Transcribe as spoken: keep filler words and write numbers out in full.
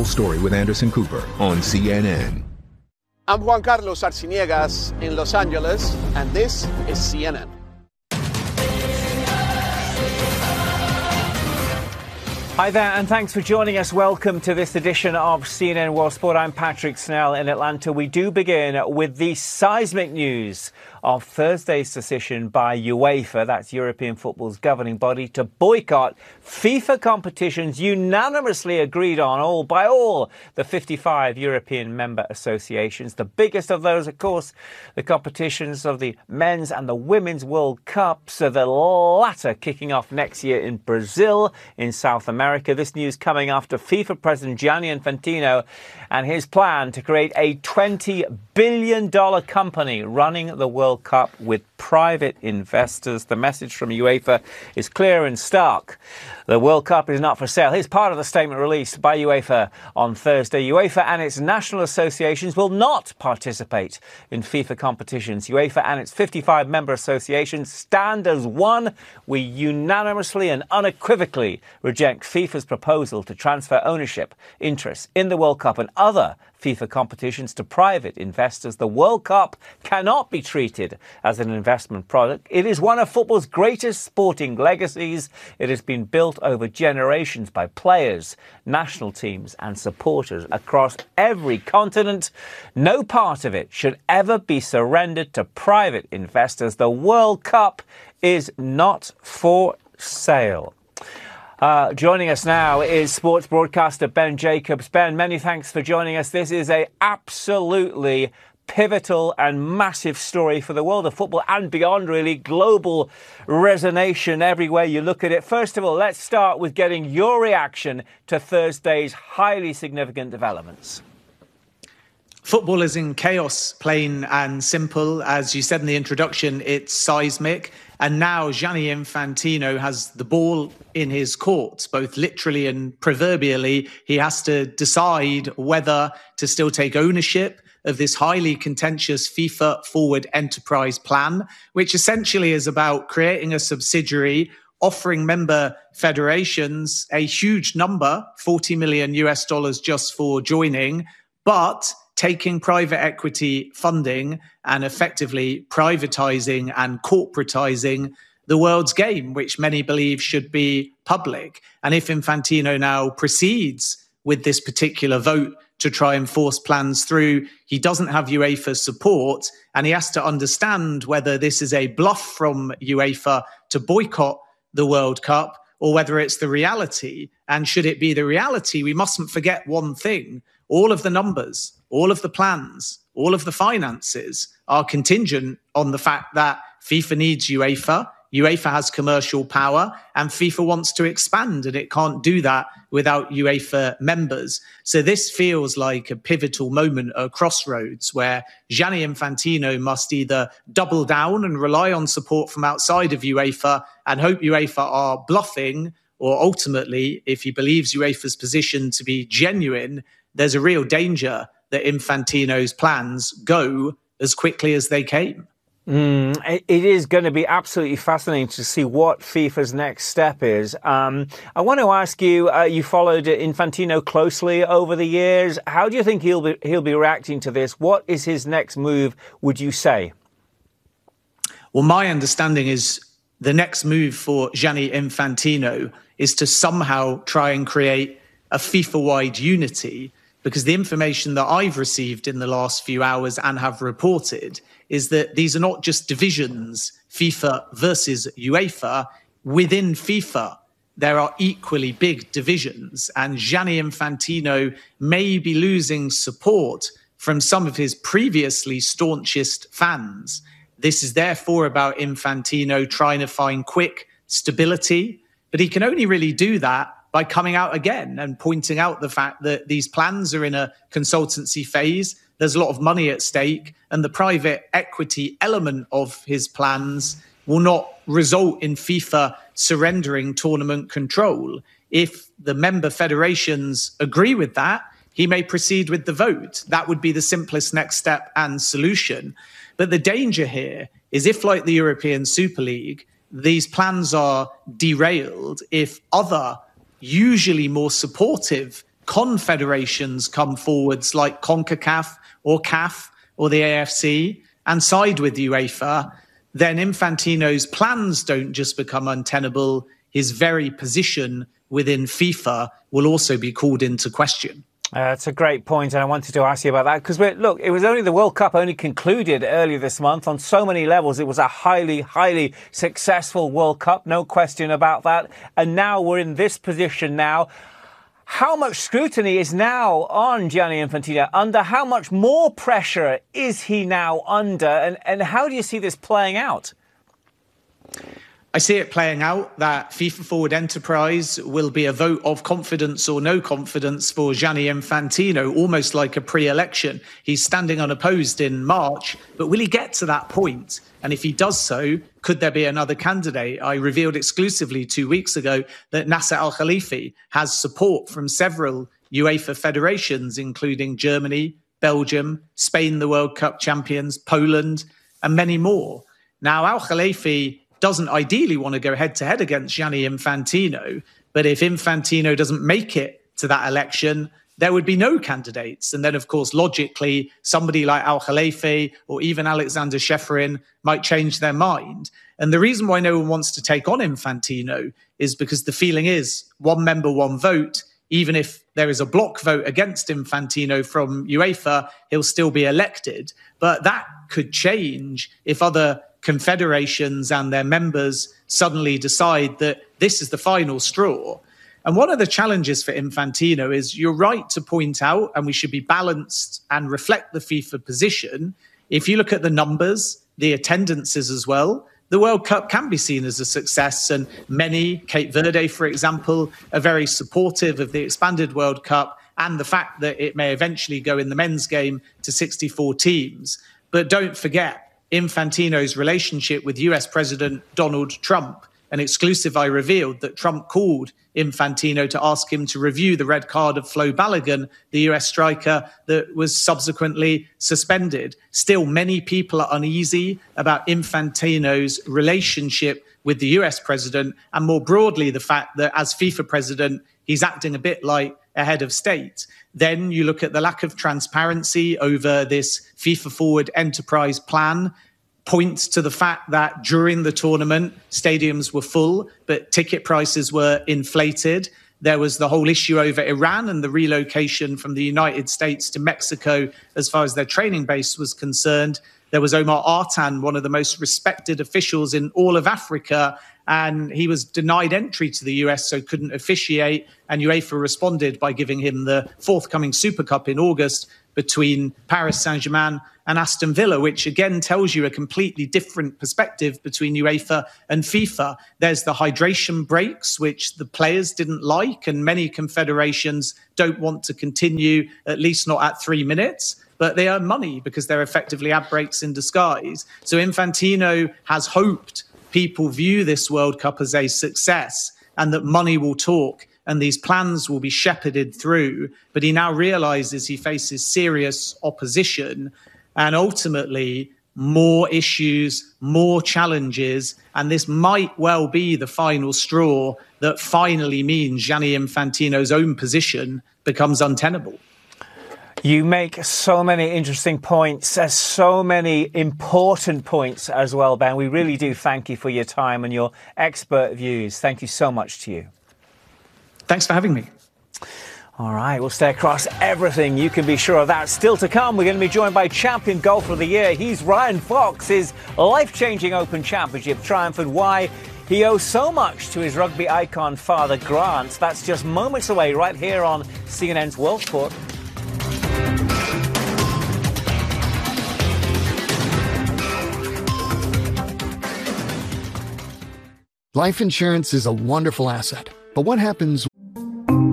full story with Anderson Cooper on C N N. I'm Juan Carlos Arciniegas in Los Angeles, and this is C N N. Hi there, and thanks for joining us. Welcome to this edition of C N N World Sport. I'm Patrick Snell in Atlanta. We do begin with the seismic news of Thursday's decision by UEFA, that's European football's governing body, to boycott FIFA competitions unanimously agreed on all by all the fifty-five European member associations. The biggest of those, of course, the competitions of the men's and the women's World Cups, so the latter kicking off next year in Brazil, in South America. This news coming after FIFA President Gianni Infantino and his plan to create a twenty billion dollars company running the World Cup with private investors. The message from UEFA is clear and stark. The World Cup is not for sale. Here's part of the statement released by UEFA on Thursday. UEFA and its national associations will not participate in FIFA competitions. UEFA and its fifty-five member associations stand as one. We unanimously and unequivocally reject FIFA's proposal to transfer ownership interests in the World Cup and other FIFA competitions to private investors. The World Cup cannot be treated as an investment product. It is one of football's greatest sporting legacies. It has been built over generations by players, national teams and supporters across every continent. No part of it should ever be surrendered to private investors. The World Cup is not for sale. Uh, joining us now is sports broadcaster Ben Jacobs. Ben, many thanks for joining us. This is a absolutely pivotal and massive story for the world of football and beyond, really. Global resonation everywhere you look at it. First of all, let's start with getting your reaction to Thursday's highly significant developments. Football is in chaos, plain and simple. As you said in the introduction, it's seismic. And now Gianni Infantino has the ball in his court, both literally and proverbially. He has to decide whether to still take ownership of this highly contentious FIFA Forward Enterprise Plan, which essentially is about creating a subsidiary, offering member federations a huge number, forty million US dollars just for joining, but taking private equity funding and effectively privatizing and corporatizing the world's game, which many believe should be public. And if Infantino now proceeds with this particular vote to try and force plans through, he doesn't have UEFA's support, and he has to understand whether this is a bluff from UEFA to boycott the World Cup or whether it's the reality. And should it be the reality, we mustn't forget one thing. All of the numbers, all of the plans, all of the finances are contingent on the fact that FIFA needs UEFA, UEFA has commercial power, and FIFA wants to expand, and it can't do that without UEFA members. So this feels like a pivotal moment, a crossroads, where Gianni Infantino must either double down and rely on support from outside of UEFA and hope UEFA are bluffing, or ultimately, if he believes UEFA's position to be genuine, there's a real danger that Infantino's plans go as quickly as they came. Mm, it is going to be absolutely fascinating to see what FIFA's next step is. Um, I want to ask you, uh, you followed Infantino closely over the years. How do you think he'll be, he'll be reacting to this? What is his next move, would you say? Well, my understanding is the next move for Gianni Infantino is to somehow try and create a FIFA-wide unity, because the information that I've received in the last few hours and have reported is that these are not just divisions, FIFA versus UEFA. Within FIFA, there are equally big divisions, and Gianni Infantino may be losing support from some of his previously staunchest fans. This is therefore about Infantino trying to find quick stability, but he can only really do that by coming out again and pointing out the fact that these plans are in a consultancy phase. There's a lot of money at stake, and the private equity element of his plans will not result in FIFA surrendering tournament control. If the member federations agree with that, he may proceed with the vote. That would be the simplest next step and solution. But the danger here is if, like the European Super League, these plans are derailed, if other usually more supportive confederations come forwards like CONCACAF or C A F or the A F C and side with UEFA, then Infantino's plans don't just become untenable, his very position within FIFA will also be called into question. Uh, that's a great point, and I wanted to ask you about that because, look, it was only the World Cup only concluded earlier this month. On so many levels, it was a highly, highly successful World Cup, no question about that. And now we're in this position now. How much scrutiny is now on Gianni Infantino? Under how much more pressure is he now under? And, and how do you see this playing out? I see it playing out that FIFA Forward Enterprise will be a vote of confidence or no confidence for Gianni Infantino, almost like a pre-election. He's standing unopposed in March, but will he get to that point? And if he does so, could there be another candidate? I revealed exclusively two weeks ago that Nasser Al-Khelaifi has support from several UEFA federations, including Germany, Belgium, Spain, the World Cup champions, Poland, and many more. Now, Al-Khelaifi doesn't ideally want to go head-to-head against Gianni Infantino, but if Infantino doesn't make it to that election, there would be no candidates. And then, of course, logically, somebody like Al-Khelaifi or even Alexander Shefrin might change their mind. And the reason why no one wants to take on Infantino is because the feeling is one member, one vote. Even if there is a block vote against Infantino from UEFA, he'll still be elected. But that could change if other confederations and their members suddenly decide that this is the final straw. And one of the challenges for Infantino is you're right to point out, and we should be balanced and reflect the FIFA position. If you look at the numbers, the attendances as well, the World Cup can be seen as a success. And many, Cape Verde, for example, are very supportive of the expanded World Cup and the fact that it may eventually go in the men's game to sixty-four teams. But don't forget, Infantino's relationship with U S President Donald Trump. An exclusive I revealed that Trump called Infantino to ask him to review the red card of Flo Balogun, the U S striker that was subsequently suspended. Still, many people are uneasy about Infantino's relationship with the U S president and more broadly the fact that as FIFA president, he's acting a bit like a head of state. Then you look at the lack of transparency over this FIFA Forward Enterprise plan, points to the fact that during the tournament, stadiums were full, but ticket prices were inflated. There was the whole issue over Iran and the relocation from the United States to Mexico as far as their training base was concerned. There was Omar Artan, one of the most respected officials in all of Africa, and he was denied entry to the U S, so couldn't officiate. And UEFA responded by giving him the forthcoming Super Cup in August between Paris Saint-Germain and Aston Villa, which again tells you a completely different perspective between UEFA and FIFA. There's the hydration breaks, which the players didn't like, and many confederations don't want to continue, at least not at three minutes. But they earn money because they're effectively ad breaks in disguise. So Infantino has hoped people view this World Cup as a success and that money will talk and these plans will be shepherded through. But he now realizes he faces serious opposition and ultimately more issues, more challenges. And this might well be the final straw that finally means Gianni Infantino's own position becomes untenable. You make so many interesting points, uh, so many important points as well, Ben. We really do thank you for your time and your expert views. Thank you so much to you. Thanks for having me. All right, we'll stay across everything. You can be sure of that. Still to come, we're going to be joined by champion golfer of the year. He's Ryan Fox, his life-changing Open Championship triumph and why he owes so much to his rugby icon father, Grant. That's just moments away right here on C N N's World Sport. Life insurance is a wonderful asset, but what happens